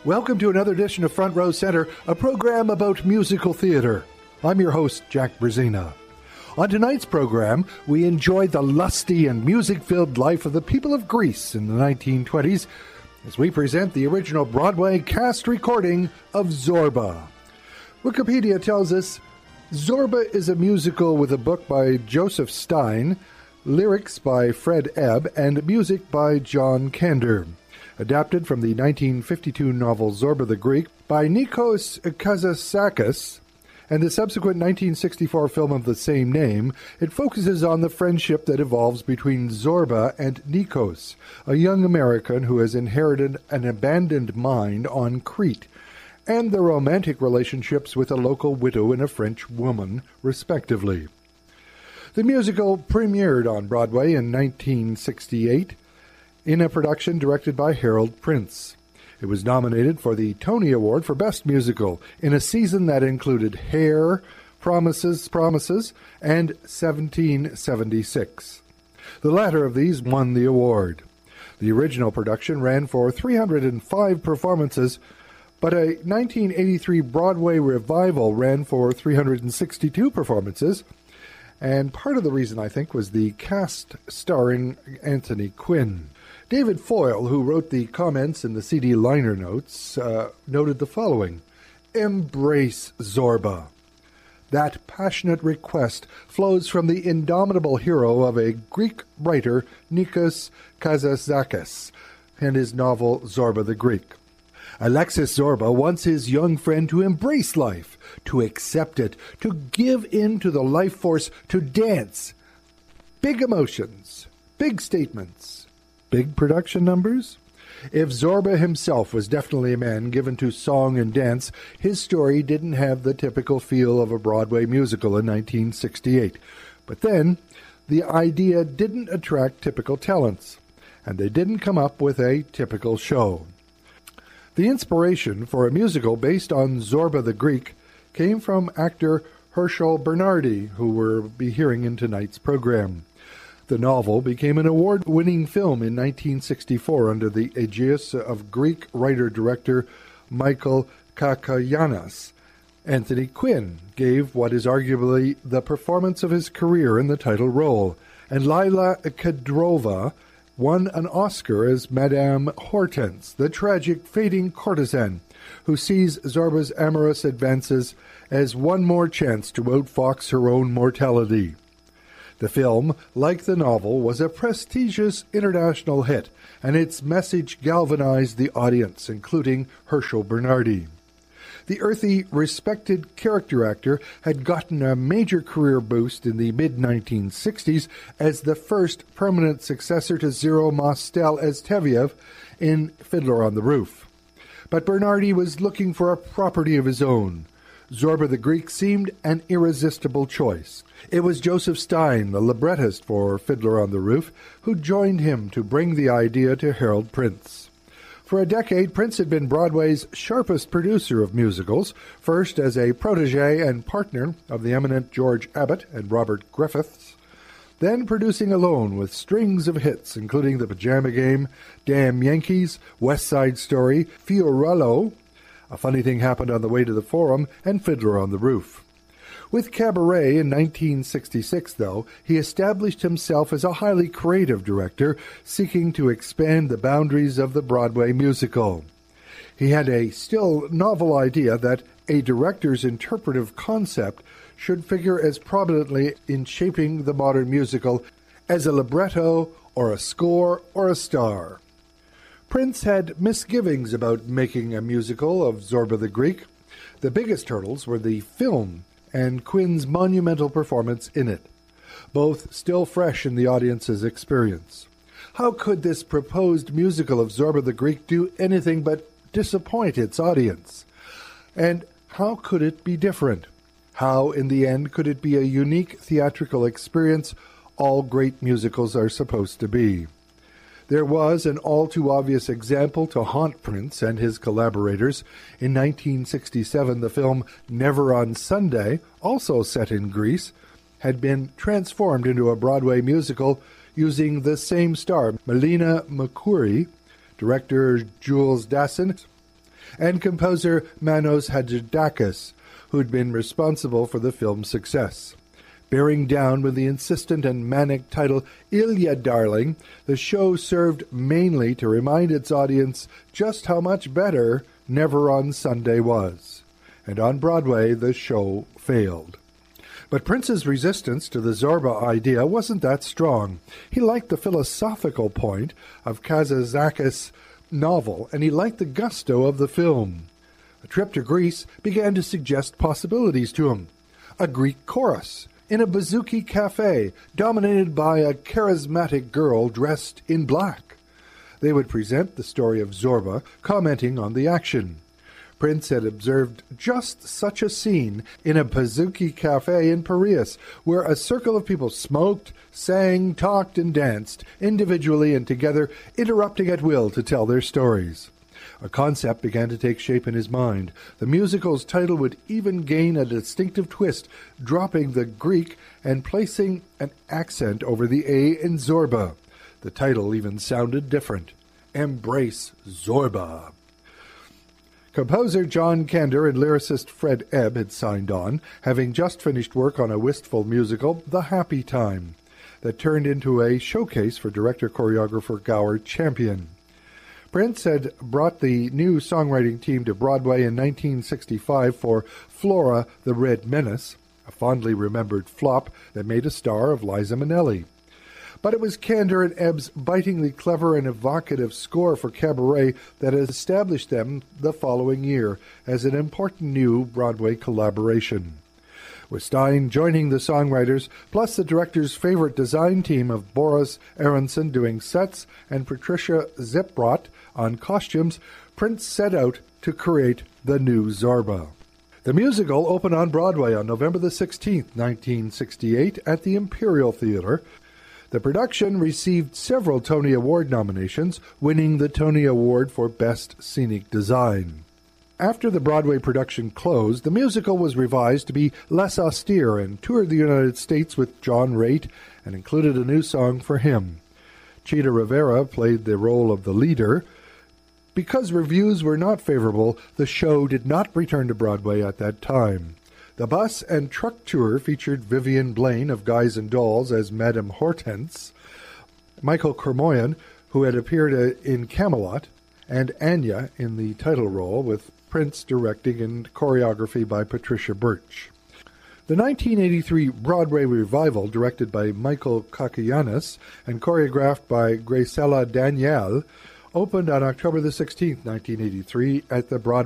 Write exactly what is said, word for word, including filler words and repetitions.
Welcome to another edition of Front Row Center, a program about musical theater. I'm your host, Jack Brzezina. On tonight's program, we enjoy the lusty and music-filled life of the people of Greece in the nineteen twenties as we present the original Broadway cast recording of Zorba. Wikipedia tells us, Zorba is a musical with a book by Joseph Stein, lyrics by Fred Ebb, and music by John Kander. Adapted from the nineteen fifty-two novel Zorba the Greek by Nikos Kazantzakis and the subsequent nineteen sixty-four film of the same name, it focuses on the friendship that evolves between Zorba and Nikos, a young American who has inherited an abandoned mine on Crete, and the romantic relationships with a local widow and a French woman, respectively. The musical premiered on Broadway in nineteen sixty-eight, in a production directed by Harold Prince. It was nominated for the Tony Award for Best Musical in a season that included Hair, Promises, Promises, and seventeen seventy-six. The latter of these won the award. The original production ran for three hundred five performances, but a nineteen eighty-three Broadway revival ran for three hundred sixty-two performances, and part of the reason, I think, was the cast starring Anthony Quinn. David Foyle, who wrote the comments in the C D liner notes, uh, noted the following: Embrace Zorba. That passionate request flows from the indomitable hero of a Greek writer, Nikos Kazantzakis, and his novel Zorba the Greek. Alexis Zorba wants his young friend to embrace life, to accept it, to give in to the life force, to dance. Big emotions, big statements. Big production numbers? If Zorba himself was definitely a man given to song and dance, his story didn't have the typical feel of a Broadway musical in nineteen sixty-eight. But then, the idea didn't attract typical talents, and they didn't come up with a typical show. The inspiration for a musical based on Zorba the Greek came from actor Herschel Bernardi, who we'll be hearing in tonight's program. The novel became an award-winning film in nineteen sixty-four under the aegis of Greek writer-director Michael Kakayanis. Anthony Quinn gave what is arguably the performance of his career in the title role, and Lila Kedrova won an Oscar as Madame Hortense, the tragic, fading courtesan who sees Zorba's amorous advances as one more chance to outfox her own mortality. The film, like the novel, was a prestigious international hit, and its message galvanized the audience, including Herschel Bernardi. The earthy, respected character actor had gotten a major career boost in the mid nineteen sixties as the first permanent successor to Zero Mostel as Tevyev in Fiddler on the Roof. But Bernardi was looking for a property of his own. Zorba the Greek seemed an irresistible choice. It was Joseph Stein, the librettist for Fiddler on the Roof, who joined him to bring the idea to Harold Prince. For a decade, Prince had been Broadway's sharpest producer of musicals, first as a protege and partner of the eminent George Abbott and Robert Griffiths, then producing alone with strings of hits, including The Pajama Game, Damn Yankees, West Side Story, Fiorello, A Funny Thing Happened on the Way to the Forum, and Fiddler on the Roof. With Cabaret in nineteen sixty-six, though, he established himself as a highly creative director, seeking to expand the boundaries of the Broadway musical. He had a still novel idea that a director's interpretive concept should figure as prominently in shaping the modern musical as a libretto or a score or a star. Prince had misgivings about making a musical of Zorba the Greek. The biggest hurdles were the film and Quinn's monumental performance in it, both still fresh in the audience's experience. How could this proposed musical of Zorba the Greek do anything but disappoint its audience? And how could it be different? How, in the end, could it be a unique theatrical experience all great musicals are supposed to be? There was an all-too-obvious example to haunt Prince and his collaborators. In nineteen sixty-seven, the film Never on Sunday, also set in Greece, had been transformed into a Broadway musical using the same star, Melina Mercouri, director Jules Dassin, and composer Manos Hadjidakis, who'd been responsible for the film's success. Bearing down with the insistent and manic title Ilya Darling, the show served mainly to remind its audience just how much better Never on Sunday was. And on Broadway, the show failed. But Prince's resistance to the Zorba idea wasn't that strong. He liked the philosophical point of Kazantzakis' novel, and he liked the gusto of the film. A trip to Greece began to suggest possibilities to him. A Greek chorus in a bouzouki cafe dominated by a charismatic girl dressed in black. They would present the story of Zorba, commenting on the action. Prince had observed just such a scene in a bouzouki cafe in Piraeus, where a circle of people smoked, sang, talked, and danced, individually and together, interrupting at will to tell their stories. A concept began to take shape in his mind. The musical's title would even gain a distinctive twist, dropping the Greek and placing an accent over the A in Zorba. The title even sounded different. Embrace Zorba. Composer John Kander and lyricist Fred Ebb had signed on, having just finished work on a wistful musical, The Happy Time, that turned into a showcase for director-choreographer Gower Champion. Prince had brought the new songwriting team to Broadway in nineteen sixty-five for Flora the Red Menace, a fondly remembered flop that made a star of Liza Minnelli. But it was Kander and Ebb's bitingly clever and evocative score for Cabaret that has established them the following year as an important new Broadway collaboration. With Stein joining the songwriters, plus the director's favorite design team of Boris Aronson doing sets and Patricia Zipbrot on costumes, Prince set out to create the new Zorba. The musical opened on Broadway on November the sixteenth, nineteen sixty-eight, at the Imperial Theatre. The production received several Tony Award nominations, winning the Tony Award for Best Scenic Design. After the Broadway production closed, the musical was revised to be less austere and toured the United States with John Raitt and included a new song for him. Chita Rivera played the role of the leader. Because reviews were not favorable, the show did not return to Broadway at that time. The bus and truck tour featured Vivian Blaine of Guys and Dolls as Madame Hortense, Michael Kermoyan, who had appeared in Camelot, and Anya in the title role, with Prince directing and choreography by Patricia Birch. The nineteen eighty-three Broadway revival, directed by Michael Kakianis and choreographed by Graciela Daniel, opened on October the sixteenth, nineteen eighty-three, at the Broadway